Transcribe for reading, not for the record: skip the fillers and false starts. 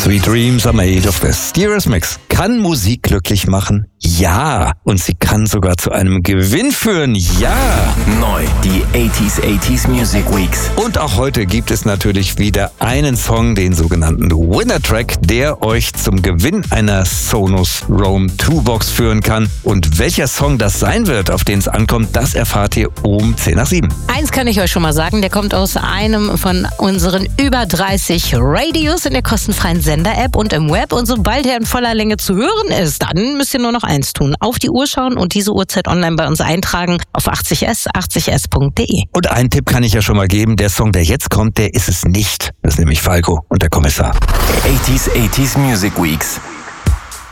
Sweet Dreams are made of this. Die Eurythmics. Kann Musik glücklich machen? Ja. Und sie kann sogar zu einem Gewinn führen? Ja. Neu, die 80s Music Weeks. Und auch heute gibt es natürlich wieder einen Song, den sogenannten Winner Track, der euch zum Gewinn einer Sonos Roam 2 Box führen kann. Und welcher Song das sein wird, auf den es ankommt, das erfahrt ihr um 10 nach 7. Eins kann ich euch schon mal sagen, der kommt aus einem von unseren über 30 Radios in der kostenfreien Sender-App und im Web. Und sobald er in voller Länge zu hören ist, dann müsst ihr nur noch eins tun. Auf die Uhr schauen und diese Uhrzeit online bei uns eintragen auf 80s.de. Und einen Tipp kann ich ja schon mal geben. Der Song, der jetzt kommt, der ist es nicht. Das ist nämlich Falco und der Kommissar. 80s Music Weeks.